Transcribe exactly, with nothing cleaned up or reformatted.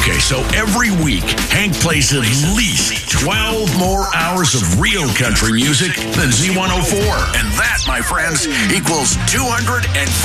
Okay, so every week, Hank plays at least twelve more hours of real country music than Z one oh four. And that, my friends, equals two hundred